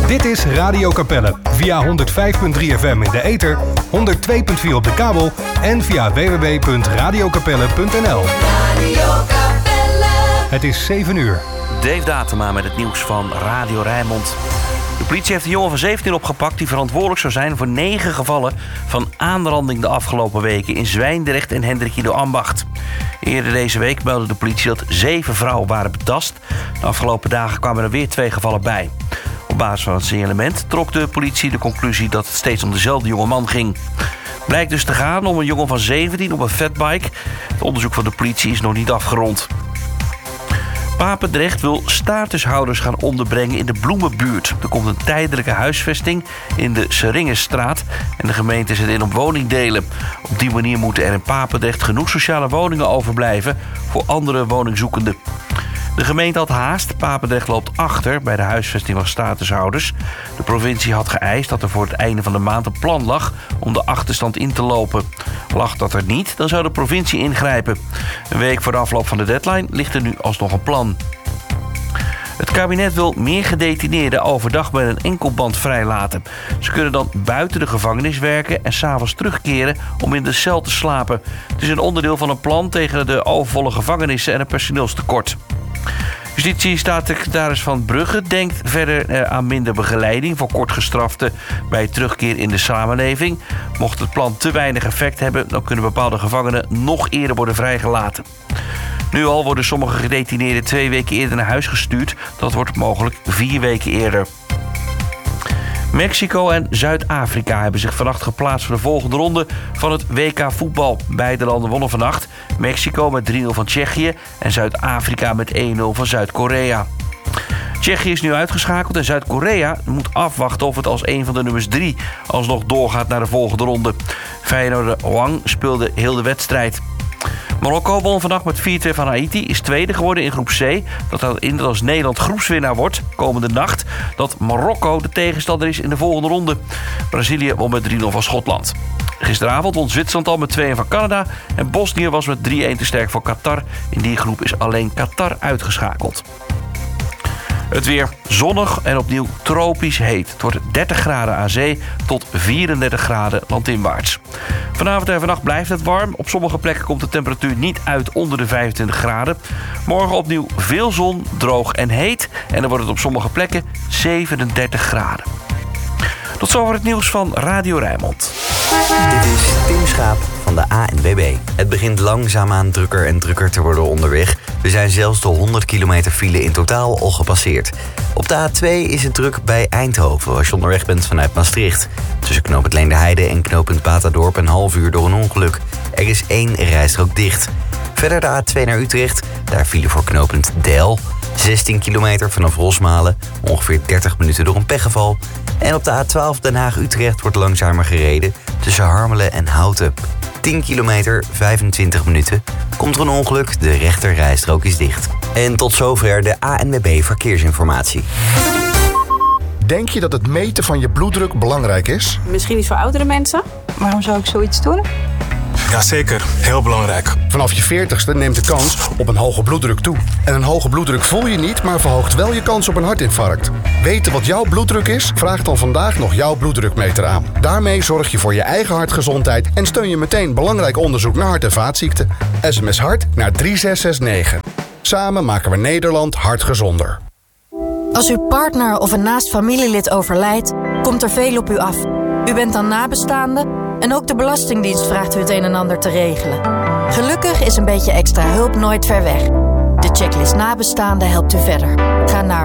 Dit is Radio Capelle via 105.3 FM in de ether, 102.4 op de kabel en via www.radiocapelle.nl. Het is 7 uur. Dave Datema met het nieuws van Radio Rijnmond. De politie heeft een jongen van 17 opgepakt die verantwoordelijk zou zijn voor 9 gevallen van aanranding de afgelopen weken in Zwijndrecht en Hendrikido de Ambacht. Eerder deze week meldde de politie dat 7 vrouwen waren betast. De afgelopen dagen kwamen er weer 2 gevallen bij. Op basis van het signalement trok de politie de conclusie dat het steeds om dezelfde jonge man ging. Blijkt dus te gaan om een jongen van 17 op een fatbike. Het onderzoek van de politie is nog niet afgerond. Papendrecht wil statushouders gaan onderbrengen in de Bloemenbuurt. Er komt een tijdelijke huisvesting in de Seringenstraat en de gemeente zet in op woningdelen. Op die manier moeten er in Papendrecht genoeg sociale woningen overblijven voor andere woningzoekenden. De gemeente had haast. Papendrecht loopt achter bij de huisvesting van statushouders. De provincie had geëist dat er voor het einde van de maand een plan lag om de achterstand in te lopen. Lag dat er niet, dan zou de provincie ingrijpen. Een week voor de afloop van de deadline ligt er nu alsnog een plan. Het kabinet wil meer gedetineerden overdag met een enkelband vrijlaten. Ze kunnen dan buiten de gevangenis werken en 's avonds terugkeren om in de cel te slapen. Het is een onderdeel van een plan tegen de overvolle gevangenissen en een personeelstekort. Justitiestaatssecretaris Van Brugge denkt verder aan minder begeleiding voor kortgestraften bij terugkeer in de samenleving. Mocht het plan te weinig effect hebben, dan kunnen bepaalde gevangenen nog eerder worden vrijgelaten. Nu al worden sommige gedetineerden 2 weken eerder naar huis gestuurd. Dat wordt mogelijk 4 weken eerder. Mexico en Zuid-Afrika hebben zich vannacht geplaatst voor de volgende ronde van het WK voetbal. Beide landen wonnen vannacht. Mexico met 3-0 van Tsjechië en Zuid-Afrika met 1-0 van Zuid-Korea. Tsjechië is nu uitgeschakeld en Zuid-Korea moet afwachten of het als een van de nummers 3 alsnog doorgaat naar de volgende ronde. Feyenoord Hwang speelde heel de wedstrijd. Marokko won vannacht met 4-2 van Haiti, is tweede geworden in groep C. Dat houdt in dat als Nederland groepswinnaar wordt komende nacht, dat Marokko de tegenstander is in de volgende ronde. Brazilië won met 3-0 van Schotland. Gisteravond won Zwitserland al met 2-1 van Canada en Bosnië was met 3-1 te sterk voor Qatar. In die groep is alleen Qatar uitgeschakeld. Het weer zonnig en opnieuw tropisch heet. Het wordt 30 graden aan zee tot 34 graden landinwaarts. Vanavond en vannacht blijft het warm. Op sommige plekken komt de temperatuur niet uit onder de 25 graden. Morgen opnieuw veel zon, droog en heet. En dan wordt het op sommige plekken 37 graden. Tot zover het nieuws van Radio Rijnmond. Dit is Tim Schaap van de ANWB. Het begint langzaamaan drukker en drukker te worden onderweg. We zijn zelfs de 100 kilometer file in totaal al gepasseerd. Op de A2 is het druk bij Eindhoven als je onderweg bent vanuit Maastricht. Tussen knooppunt Leenderheide en knooppunt Batadorp een half uur door een ongeluk. Er is 1 rijstrook dicht. Verder de A2 naar Utrecht, daar file voor knooppunt Deil. 16 kilometer vanaf Rosmalen, ongeveer 30 minuten door een pechgeval. En op de A12 Den Haag-Utrecht wordt langzamer gereden tussen Harmelen en Houten. 10 kilometer, 25 minuten. Komt er een ongeluk, de rechter rijstrook is dicht. En tot zover de ANWB Verkeersinformatie. Denk je dat het meten van je bloeddruk belangrijk is? Misschien iets voor oudere mensen. Waarom zou ik zoiets doen? Jazeker, heel belangrijk. Vanaf je 40ste neemt de kans op een hoge bloeddruk toe. En een hoge bloeddruk voel je niet, maar verhoogt wel je kans op een hartinfarct. Weten wat jouw bloeddruk is? Vraag dan vandaag nog jouw bloeddrukmeter aan. Daarmee zorg je voor je eigen hartgezondheid en steun je meteen belangrijk onderzoek naar hart- en vaatziekten. SMS HART naar 3669. Samen maken we Nederland hartgezonder. Als uw partner of een naast familielid overlijdt, komt er veel op u af. U bent dan nabestaande en ook de Belastingdienst vraagt u het een en ander te regelen. Gelukkig is een beetje extra hulp nooit ver weg. De checklist nabestaande helpt u verder. Ga naar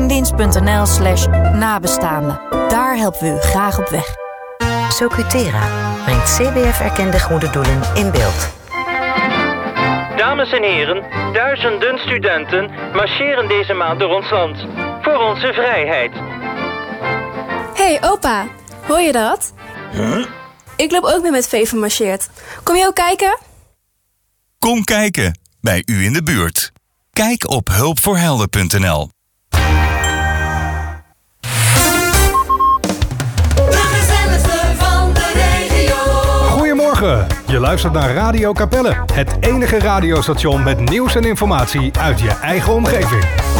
belastingdienst.nl/nabestaande. Daar helpen we u graag op weg. Socutera brengt CBF-erkende goede doelen in beeld. Dames en heren, duizenden studenten marcheren deze maand door ons land. Voor onze vrijheid. Hey opa, hoor je dat? Huh? Ik loop ook mee met Veven marcheert. Kom je ook kijken? Kom kijken, bij u in de buurt. Kijk op hulpvoorhelden.nl. Goedemorgen, je luistert naar Radio Capelle. Het enige radiostation met nieuws en informatie uit je eigen omgeving.